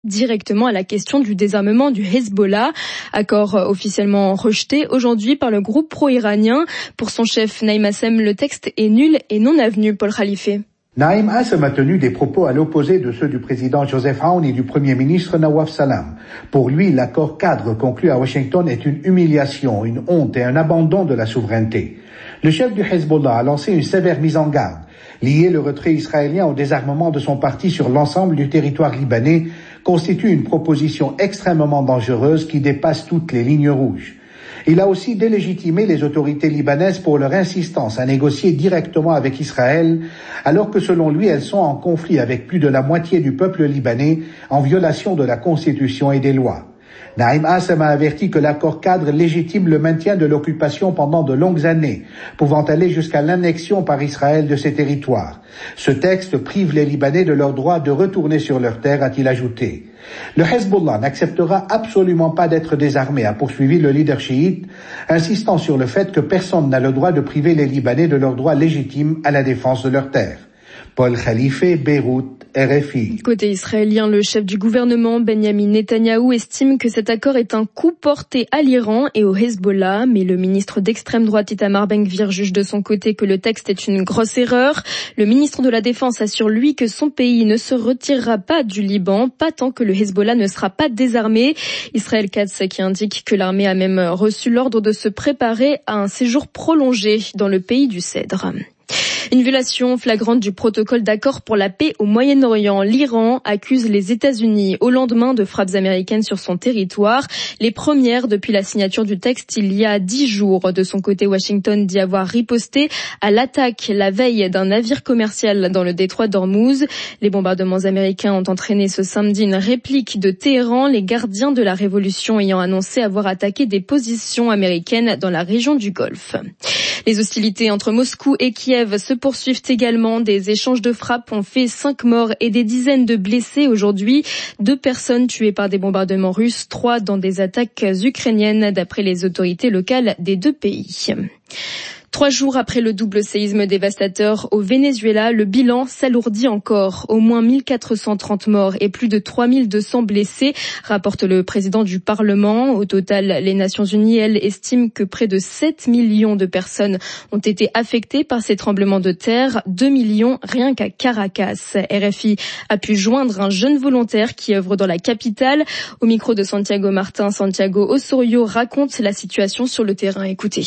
directement à la question du désarmement du Hezbollah, accord officiellement rejeté aujourd'hui par le groupe pro-iranien. Pour son chef Naïm Assem, le texte est nul et non avenu. Paul Khalife. Naïm Assem a tenu des propos à l'opposé de ceux du président Joseph Aoun et du premier ministre Nawaf Salam. Pour lui, l'accord cadre conclu à Washington est une humiliation, une honte et un abandon de la souveraineté. Le chef du Hezbollah a lancé une sévère mise en garde. Lier le retrait israélien au désarmement de son parti sur l'ensemble du territoire libanais constitue une proposition extrêmement dangereuse qui dépasse toutes les lignes rouges. Il a aussi délégitimé les autorités libanaises pour leur insistance à négocier directement avec Israël, alors que selon lui, elles sont en conflit avec plus de la moitié du peuple libanais, en violation de la Constitution et des lois. Naïm Assem a averti que l'accord cadre légitime le maintien de l'occupation pendant de longues années, pouvant aller jusqu'à l'annexion par Israël de ces territoires. Ce texte prive les Libanais de leur droit de retourner sur leurs terres, a-t-il ajouté. Le Hezbollah n'acceptera absolument pas d'être désarmé, a poursuivi le leader chiite, insistant sur le fait que personne n'a le droit de priver les Libanais de leur droit légitime à la défense de leurs terres. Paul Khalife, Beyrouth, RFI. Côté israélien, le chef du gouvernement, Benjamin Netanyahou, estime que cet accord est un coup porté à l'Iran et au Hezbollah, mais le ministre d'extrême droite Itamar Ben-Gvir juge de son côté que le texte est une grosse erreur. Le ministre de la Défense assure lui que son pays ne se retirera pas du Liban, pas tant que le Hezbollah ne sera pas désarmé. Israël Katz qui indique que l'armée a même reçu l'ordre de se préparer à un séjour prolongé dans le pays du Cèdre. Une violation flagrante du protocole d'accord pour la paix au Moyen-Orient. L'Iran accuse les États-Unis au lendemain de frappes américaines sur son territoire. Les premières depuis la signature du texte il y a 10 jours. De son côté, Washington dit avoir riposté à l'attaque la veille d'un navire commercial dans le détroit d'Ormuz. Les bombardements américains ont entraîné ce samedi une réplique de Téhéran, les gardiens de la révolution ayant annoncé avoir attaqué des positions américaines dans la région du Golfe. Les hostilités entre Moscou et Kiev se poursuivent également. Des échanges de frappes ont fait 5 morts et des dizaines de blessés aujourd'hui. 2 personnes tuées par des bombardements russes, 3 dans des attaques ukrainiennes, d'après les autorités locales des 2 pays. 3 jours après le double séisme dévastateur au Venezuela, le bilan s'alourdit encore. Au moins 1430 morts et plus de 3200 blessés, rapporte le président du Parlement. Au total, les Nations Unies, elles, estiment que près de 7 millions de personnes ont été affectées par ces tremblements de terre, 2 millions rien qu'à Caracas. RFI a pu joindre un jeune volontaire qui œuvre dans la capitale. Au micro de Santiago Martin, Santiago Osorio raconte la situation sur le terrain. Écoutez.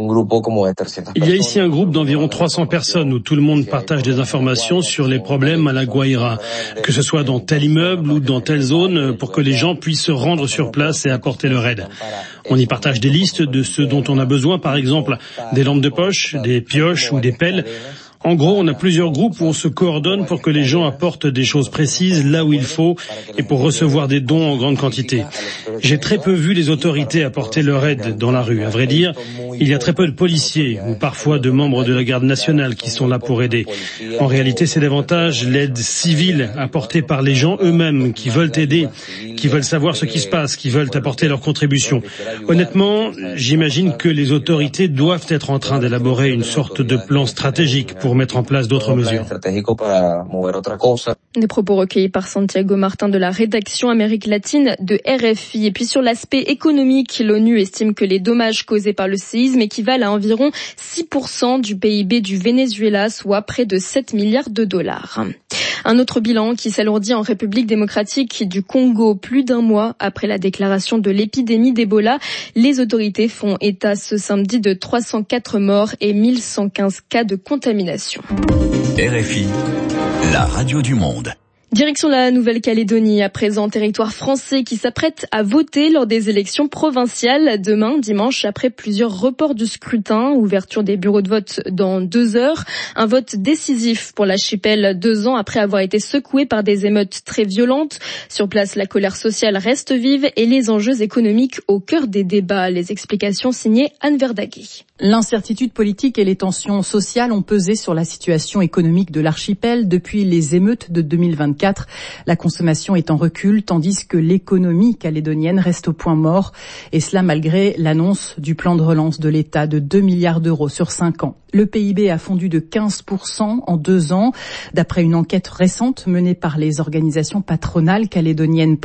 Il y a ici un groupe d'environ 300 personnes où tout le monde partage des informations sur les problèmes à La Guaira, que ce soit dans tel immeuble ou dans telle zone, pour que les gens puissent se rendre sur place et apporter leur aide. On y partage des listes de ce dont on a besoin, par exemple des lampes de poche, des pioches ou des pelles. En gros, on a plusieurs groupes où on se coordonne pour que les gens apportent des choses précises là où il faut et pour recevoir des dons en grande quantité. J'ai très peu vu les autorités apporter leur aide dans la rue. À vrai dire, il y a très peu de policiers ou parfois de membres de la garde nationale qui sont là pour aider. En réalité, c'est davantage l'aide civile apportée par les gens eux-mêmes qui veulent aider, qui veulent savoir ce qui se passe, qui veulent apporter leur contribution. Honnêtement, j'imagine que les autorités doivent être en train d'élaborer une sorte de plan stratégique pour mettre en place d'autres mesures. Des propos recueillis par Santiago Martin de la rédaction Amérique latine de RFI. Et puis sur l'aspect économique, l'ONU estime que les dommages causés par le séisme équivalent à environ 6% du PIB du Venezuela, soit près de 7 milliards de dollars. Un autre bilan qui s'alourdit en République démocratique du Congo. Plus d'un mois après la déclaration de l'épidémie d'Ebola, les autorités font état ce samedi de 304 morts et 1115 cas de contamination. RFI, la radio du monde. Direction la Nouvelle-Calédonie, à présent territoire français qui s'apprête à voter lors des élections provinciales demain, dimanche, après plusieurs reports du scrutin, ouverture des bureaux de vote dans 2 heures. Un vote décisif pour l'archipel 2 ans après avoir été secoué par des émeutes très violentes. Sur place, la colère sociale reste vive et les enjeux économiques au cœur des débats. Les explications signées Anne Verdaguet. L'incertitude politique et les tensions sociales ont pesé sur la situation économique de l'archipel depuis les émeutes de 2024. La consommation est en recul, tandis que l'économie calédonienne reste au point mort. Et cela malgré l'annonce du plan de relance de l'État de 2 milliards d'euros sur 5 ans. Le PIB a fondu de 15% en 2 ans, d'après une enquête récente menée par les organisations patronales calédoniennes